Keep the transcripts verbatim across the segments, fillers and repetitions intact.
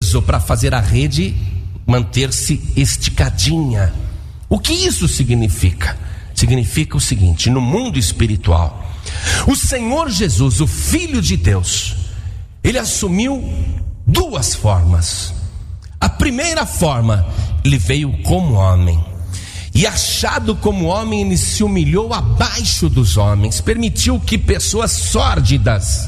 peso para fazer a rede manter-se esticadinha. O que isso significa? Significa o seguinte: no mundo espiritual, o Senhor Jesus, o Filho de Deus, ele assumiu duas formas. A primeira forma, ele veio como homem, e achado como homem, ele se humilhou abaixo dos homens, permitiu que pessoas sórdidas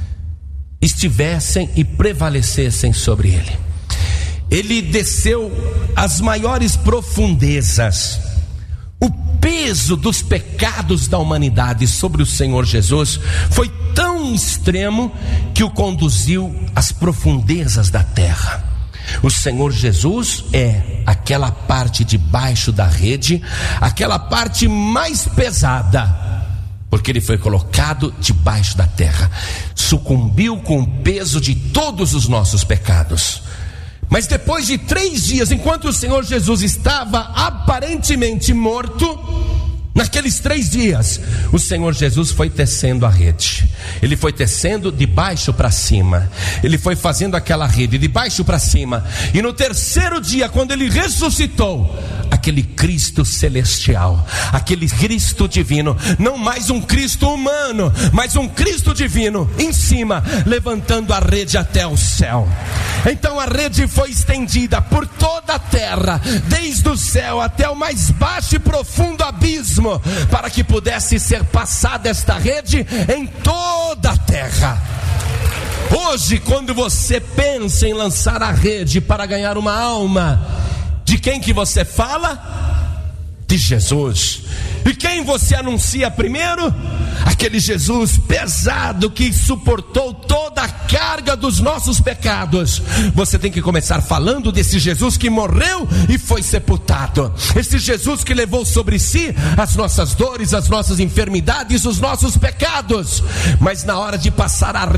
estivessem e prevalecessem sobre ele. Ele desceu às maiores profundezas. O peso dos pecados da humanidade sobre o Senhor Jesus foi tão extremo que o conduziu às profundezas da terra. O Senhor Jesus é aquela parte de baixo da rede, aquela parte mais pesada, porque ele foi colocado debaixo da terra, sucumbiu com o peso de todos os nossos pecados. Mas depois de três dias, enquanto o Senhor Jesus estava aparentemente morto, naqueles três dias, o Senhor Jesus foi tecendo a rede. Ele foi tecendo de baixo para cima. Ele foi fazendo aquela rede de baixo para cima. E no terceiro dia, quando ele ressuscitou, aquele Cristo celestial, aquele Cristo divino, não mais um Cristo humano, mas um Cristo divino em cima, levantando a rede até o céu. Então a rede foi estendida por toda a terra, desde o céu até o mais baixo e profundo abismo, para que pudesse ser passada esta rede em toda a terra. Hoje, quando você pensa em lançar a rede para ganhar uma alma, de quem que você fala? De Jesus. E quem você anuncia primeiro? Aquele Jesus pesado que suportou toda a carga dos nossos pecados. Você tem que começar falando desse Jesus que morreu e foi sepultado, esse Jesus que levou sobre si as nossas dores, as nossas enfermidades, os nossos pecados. Mas na hora de passar a